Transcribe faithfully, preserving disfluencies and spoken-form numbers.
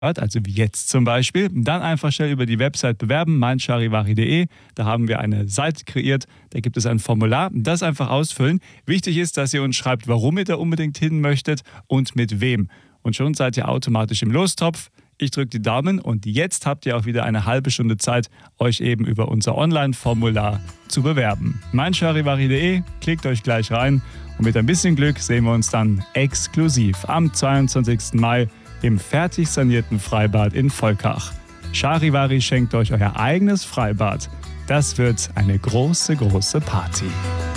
also wie jetzt zum Beispiel, dann einfach schnell über die Website bewerben, mein charivari punkt de. Da haben wir eine Seite kreiert, da gibt es ein Formular, das einfach ausfüllen. Wichtig ist, dass ihr uns schreibt, warum ihr da unbedingt hin möchtet und mit wem. Und schon seid ihr automatisch im Lostopf. Ich drücke die Daumen und jetzt habt ihr auch wieder eine halbe Stunde Zeit, euch eben über unser Online-Formular zu bewerben. mein charivari punkt de, klickt euch gleich rein und mit ein bisschen Glück sehen wir uns dann exklusiv am zweiundzwanzigsten Mai im fertig sanierten Freibad in Volkach. Charivari schenkt euch euer eigenes Freibad. Das wird eine große, große Party.